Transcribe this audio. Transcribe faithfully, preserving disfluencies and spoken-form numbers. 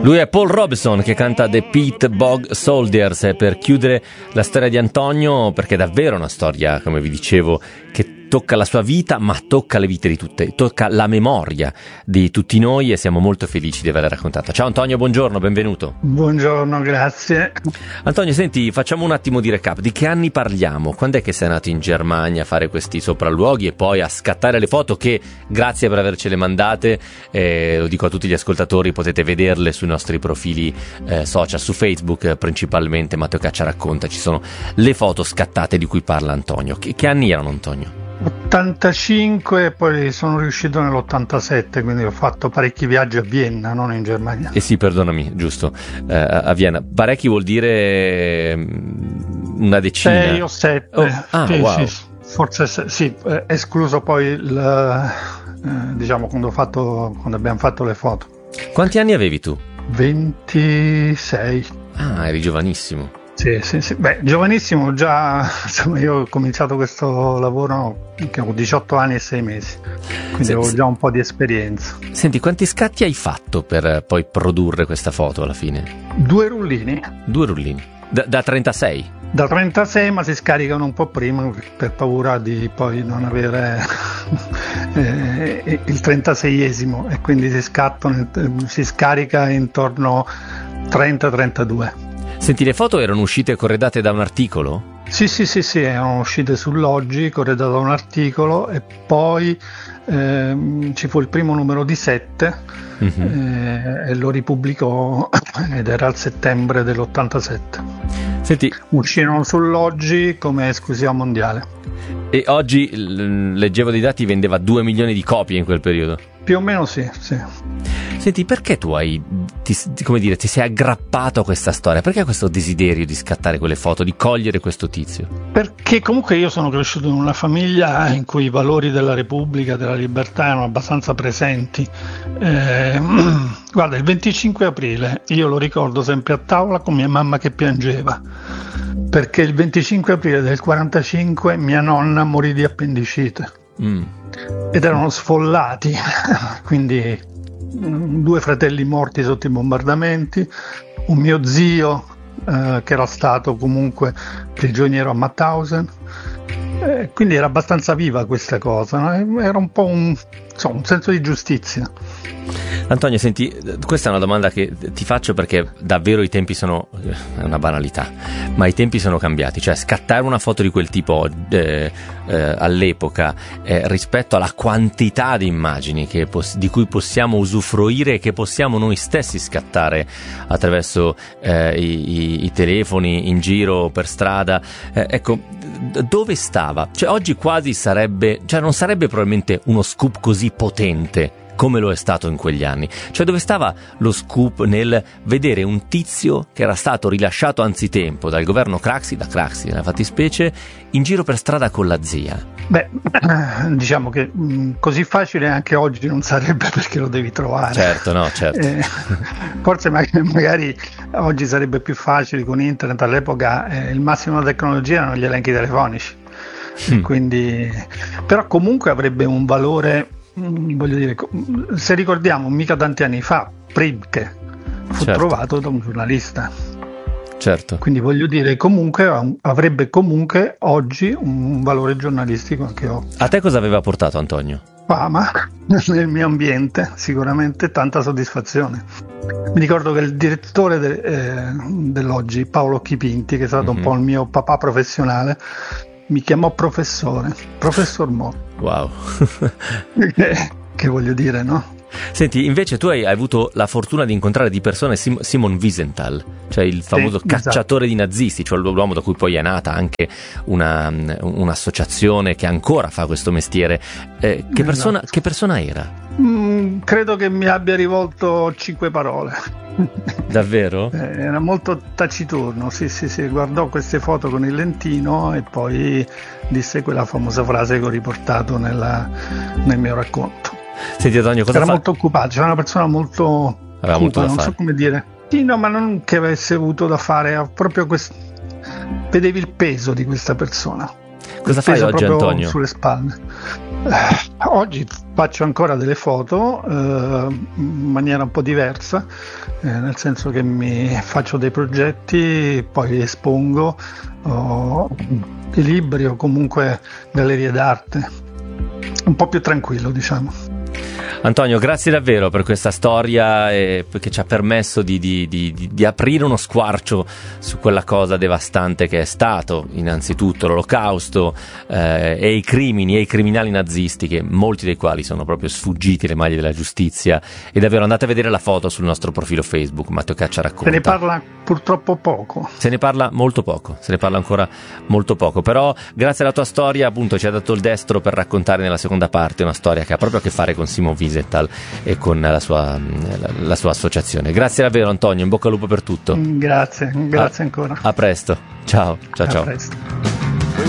Lui è Paul Robeson che canta The Pete Bog Soldiers per chiudere la storia di Antonio, perché è davvero una storia, come vi dicevo, che tocca la sua vita, ma tocca le vite di tutte, tocca la memoria di tutti noi e siamo molto felici di averla raccontata. Ciao Antonio, buongiorno, benvenuto. Buongiorno, grazie. Antonio, senti, facciamo un attimo di recap. Di che anni parliamo? Quando è che sei andato in Germania a fare questi sopralluoghi e poi a scattare le foto che, grazie per avercele mandate, eh, lo dico a tutti gli ascoltatori, potete vederle sui nostri profili eh, social, su Facebook eh, principalmente, Matteo Caccia racconta, ci sono le foto scattate di cui parla Antonio. Che, che anni erano, Antonio? ottantacinque, poi sono riuscito nell'ottantasette, quindi ho fatto parecchi viaggi a Vienna, non in Germania. Eh sì, perdonami, giusto, eh, a Vienna. Parecchi vuol dire una decina? sei o sette. Oh, ah, sì, wow. sì, forse se, sì, eh, escluso poi il, eh, diciamo quando, ho fatto, quando abbiamo fatto le foto. Quanti anni avevi tu? ventisei. Ah, eri giovanissimo. Sì, sì, sì. Beh, giovanissimo, già insomma, io ho cominciato questo lavoro che ho diciotto anni e sei mesi, quindi Se, avevo già un po' di esperienza. Senti, quanti scatti hai fatto per poi produrre questa foto alla fine? Due rullini. Due rullini. Da, da trentasei? Da trentasei, ma si scaricano un po' prima per paura di poi non avere eh, il trentaseiesimo e quindi si, scattano, si scarica intorno trenta trentadue. Senti, le foto erano uscite corredate da un articolo? Sì, sì, sì, sì, erano uscite sull'Oggi, corredate da un articolo e poi ehm, ci fu il primo numero di sette mm-hmm. eh, e lo ripubblicò ed era il settembre dell'ottantasette. Senti, uscirono sull'Oggi come esclusiva mondiale. E oggi, leggevo dei dati, vendeva due milioni di copie in quel periodo? Più o meno sì, sì. Senti, perché tu hai, ti, come dire, ti sei aggrappato a questa storia? Perché questo desiderio di scattare quelle foto, di cogliere questo tizio? Perché comunque io sono cresciuto in una famiglia in cui i valori della Repubblica, della libertà erano abbastanza presenti. Eh, guarda, il venticinque aprile io lo ricordo sempre a tavola con mia mamma che piangeva, perché il venticinque aprile del quarantacinque mia nonna morì di appendicite mm. ed erano sfollati, quindi due fratelli morti sotto i bombardamenti, un mio zio eh, che era stato comunque prigioniero a Mauthausen, eh, quindi era abbastanza viva questa cosa, no? Era un po' un, insomma, un senso di giustizia. Antonio, senti, questa è una domanda che ti faccio perché davvero i tempi sono, è una banalità, ma i tempi sono cambiati, cioè scattare una foto di quel tipo eh, eh, all'epoca eh, rispetto alla quantità di immagini che poss- di cui possiamo usufruire e che possiamo noi stessi scattare attraverso eh, i, i, i telefoni in giro per strada, eh, ecco, dove stava? Cioè oggi quasi sarebbe, cioè non sarebbe probabilmente uno scoop così potente come lo è stato in quegli anni. Cioè dove stava lo scoop nel vedere un tizio che era stato rilasciato anzitempo dal governo Craxi, da Craxi nella fattispecie, in giro per strada con la zia? Beh, diciamo che mh, così facile anche oggi non sarebbe, perché lo devi trovare. Certo, no, certo. Eh, forse magari, magari oggi sarebbe più facile con internet, all'epoca eh, il massimo della tecnologia erano gli elenchi telefonici. Mm. Quindi, però comunque avrebbe un valore. Voglio dire, se ricordiamo, mica tanti anni fa Priebke fu certo. trovato da un giornalista. Certo. Quindi voglio dire, comunque avrebbe comunque oggi un valore giornalistico anche oggi. A te cosa aveva portato, Antonio? Fama nel mio ambiente, sicuramente tanta soddisfazione. Mi ricordo che il direttore de, eh, dell'Oggi, Paolo Chipinti, che è stato mm-hmm. un po' il mio papà professionale, mi chiamò professore, professor Mo. Wow. che, che voglio dire, no? Senti, invece tu hai, hai avuto la fortuna di incontrare di persona Sim- Simon Wiesenthal, cioè il famoso sì, cacciatore esatto. di nazisti, cioè l'uomo da cui poi è nata anche una, un'associazione che ancora fa questo mestiere. Eh, che, persona, esatto. che persona era? Mm, credo che mi abbia rivolto cinque parole. Davvero? Eh, era molto taciturno, sì sì sì, guardò queste foto con il lentino e poi disse quella famosa frase che ho riportato nella, nel mio racconto. Senti Antonio, cosa era fa? molto occupato, c'era una persona molto aveva cupa, molto da non fare. so come dire. Sì, no, ma non che avesse avuto da fare, proprio questo, vedevi il peso di questa persona. Cosa fai oggi, Antonio? Sulle spalle. Oggi faccio ancora delle foto eh, in maniera un po' diversa, eh, nel senso che mi faccio dei progetti, poi li espongo, oh, i libri o comunque gallerie d'arte, un po' più tranquillo, diciamo. Antonio, grazie davvero per questa storia eh, che ci ha permesso di, di, di, di aprire uno squarcio su quella cosa devastante che è stato innanzitutto l'Olocausto eh, e i crimini e i criminali nazisti, che molti dei quali sono proprio sfuggiti alle maglie della giustizia. E davvero andate a vedere la foto sul nostro profilo Facebook, Matteo Caccia racconta. Se ne parla purtroppo poco. Se ne parla molto poco, se ne parla ancora molto poco, però grazie alla tua storia appunto ci ha dato il destro per raccontare nella seconda parte una storia che ha proprio a che fare con Simon Wiesenthal e con la sua, la, la sua associazione. Grazie davvero Antonio, in bocca al lupo per tutto. Grazie, grazie a, ancora. A presto, ciao, ciao, a ciao. Presto.